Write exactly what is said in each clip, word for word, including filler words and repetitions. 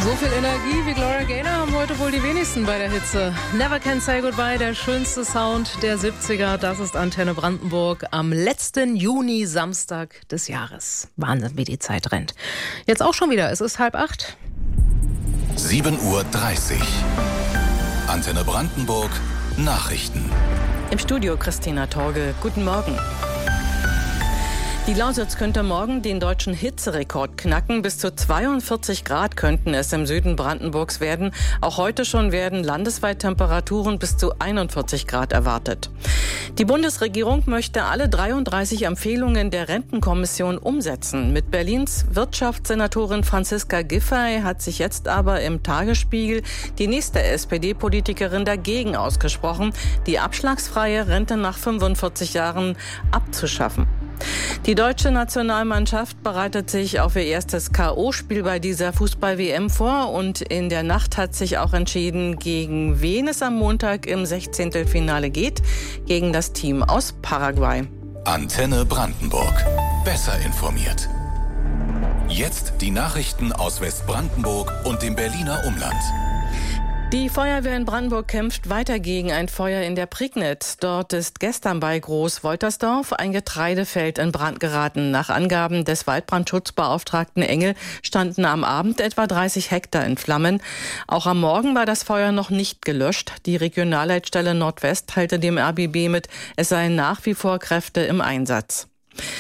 So viel Energie wie Gloria Gaynor haben heute wohl die wenigsten bei der Hitze. Never Can Say Goodbye, der schönste Sound der siebziger. Das ist Antenne Brandenburg am letzten Juni-Samstag des Jahres. Wahnsinn, wie die Zeit rennt. Jetzt auch schon wieder, es ist halb acht. sieben Uhr dreißig. Antenne Brandenburg, Nachrichten. Im Studio Christina Torge. Guten Morgen. Die Lausitz könnte morgen den deutschen Hitzerekord knacken. Bis zu zweiundvierzig Grad könnten es im Süden Brandenburgs werden. Auch heute schon werden landesweit Temperaturen bis zu einundvierzig Grad erwartet. Die Bundesregierung möchte alle dreiunddreißig Empfehlungen der Rentenkommission umsetzen. Mit Berlins Wirtschaftssenatorin Franziska Giffey hat sich jetzt aber im Tagesspiegel die nächste S P D-Politikerin dagegen ausgesprochen, die abschlagsfreie Rente nach fünfundvierzig Jahren abzuschaffen. Die deutsche Nationalmannschaft bereitet sich auf ihr erstes K O-Spiel bei dieser Fußball-W M vor und in der Nacht hat sich auch entschieden, gegen wen es am Montag im Sechzehntelfinale geht, gegen das Team aus Paraguay. Antenne Brandenburg. Besser informiert. Jetzt die Nachrichten aus Westbrandenburg und dem Berliner Umland. Die Feuerwehr in Brandenburg kämpft weiter gegen ein Feuer in der Prignitz. Dort ist gestern bei Groß-Woltersdorf ein Getreidefeld in Brand geraten. Nach Angaben des Waldbrandschutzbeauftragten Engel standen am Abend etwa dreißig Hektar in Flammen. Auch am Morgen war das Feuer noch nicht gelöscht. Die Regionalleitstelle Nordwest teilte dem R B B mit, es seien nach wie vor Kräfte im Einsatz.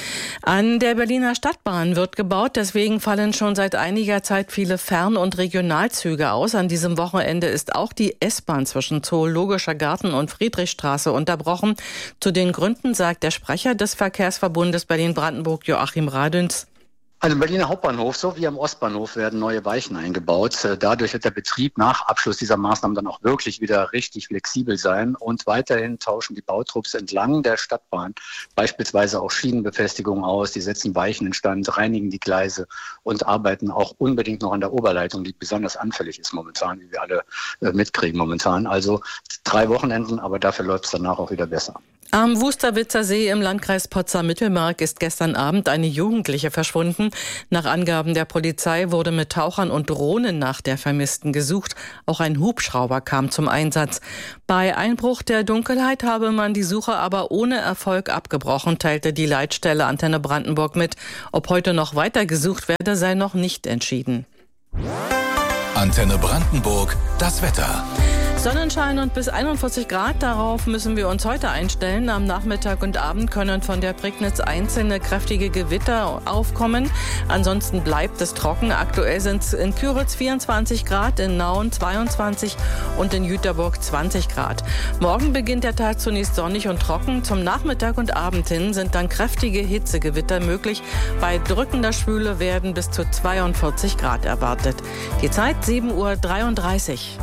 An der Berliner Stadtbahn wird gebaut, deswegen fallen schon seit einiger Zeit viele Fern- und Regionalzüge aus. An diesem Wochenende ist auch die S-Bahn zwischen Zoologischer Garten und Friedrichstraße unterbrochen. Zu den Gründen sagt der Sprecher des Verkehrsverbundes Berlin-Brandenburg, Joachim Radüns. Also im Berliner Hauptbahnhof sowie am Ostbahnhof werden neue Weichen eingebaut. Dadurch wird der Betrieb nach Abschluss dieser Maßnahmen dann auch wirklich wieder richtig flexibel sein. Und weiterhin tauschen die Bautrupps entlang der Stadtbahn beispielsweise auch Schienenbefestigungen aus. Die setzen Weichen instand, reinigen die Gleise und arbeiten auch unbedingt noch an der Oberleitung, die besonders anfällig ist momentan, wie wir alle äh, mitkriegen momentan. Also drei Wochenenden, aber dafür läuft es danach auch wieder besser. Am Wusterwitzer See im Landkreis Potsdam-Mittelmark ist gestern Abend eine Jugendliche verschwunden. Nach Angaben der Polizei wurde mit Tauchern und Drohnen nach der Vermissten gesucht. Auch ein Hubschrauber kam zum Einsatz. Bei Einbruch der Dunkelheit habe man die Suche aber ohne Erfolg abgebrochen, teilte die Leitstelle Antenne Brandenburg mit. Ob heute noch weiter gesucht werde, sei noch nicht entschieden. Antenne Brandenburg, das Wetter. Sonnenschein und bis einundvierzig Grad, darauf müssen wir uns heute einstellen. Am Nachmittag und Abend können von der Prignitz einzelne kräftige Gewitter aufkommen. Ansonsten bleibt es trocken. Aktuell sind es in Küritz vierundzwanzig Grad, in Nauen zweiundzwanzig und in Jüterburg zwanzig Grad. Morgen beginnt der Tag zunächst sonnig und trocken. Zum Nachmittag und Abend hin sind dann kräftige Hitzegewitter möglich. Bei drückender Schwüle werden bis zu zweiundvierzig Grad erwartet. Die Zeit sieben Uhr dreiunddreißig.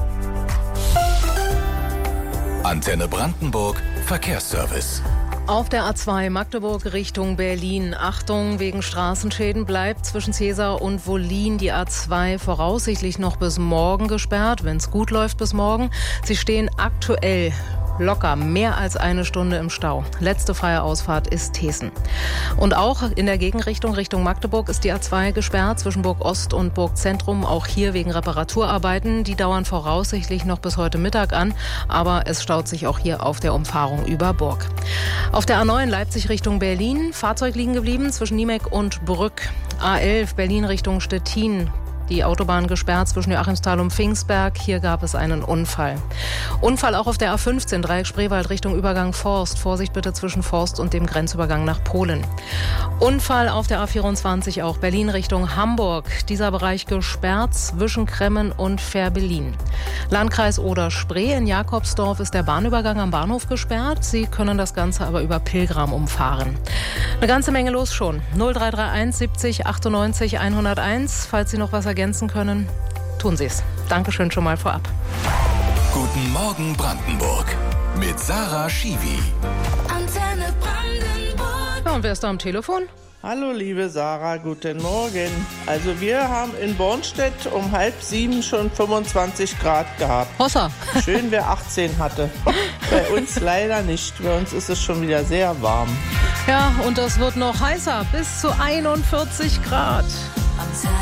Antenne Brandenburg, Verkehrsservice. Auf der A zwei Magdeburg Richtung Berlin. Achtung, wegen Straßenschäden bleibt zwischen Cäsar und Wollin die A zwei voraussichtlich noch bis morgen gesperrt, wenn es gut läuft bis morgen. Sie stehen aktuell locker mehr als eine Stunde im Stau. Letzte freie Ausfahrt ist Thesen. Und auch in der Gegenrichtung, Richtung Magdeburg, ist die A zwei gesperrt zwischen Burg Ost und Burg Zentrum. Auch hier wegen Reparaturarbeiten. Die dauern voraussichtlich noch bis heute Mittag an. Aber es staut sich auch hier auf der Umfahrung über Burg. Auf der A neun Leipzig Richtung Berlin. Fahrzeug liegen geblieben zwischen Niemek und Brück. A elf Berlin Richtung Stettin. Die Autobahn gesperrt zwischen Joachimsthal und Pfingstberg. Hier gab es einen Unfall. Unfall auch auf der A fünfzehn, Dreieck Spreewald Richtung Übergang Forst. Vorsicht bitte zwischen Forst und dem Grenzübergang nach Polen. Unfall auf der A vierundzwanzig auch Berlin Richtung Hamburg. Dieser Bereich gesperrt zwischen Kremmen und Fährberlin. Landkreis Oder-Spree in Jakobsdorf ist der Bahnübergang am Bahnhof gesperrt. Sie können das Ganze aber über Pilgram umfahren. Eine ganze Menge los schon. null drei drei eins siebzig achtundneunzig hunderteins. Falls Sie noch was ergänzen können, tun Sie es. Dankeschön schon mal vorab. Guten Morgen Brandenburg mit Sarah Schiwi. Antenne Brandenburg. Ja, und wer ist da am Telefon? Hallo liebe Sarah, guten Morgen. Also wir haben in Bornstedt um halb sieben schon fünfundzwanzig Grad gehabt. Hossa. Schön, wer achtzehn hatte. Bei uns leider nicht. Bei uns ist es schon wieder sehr warm. Ja, und das wird noch heißer, bis zu einundvierzig Grad. Antenne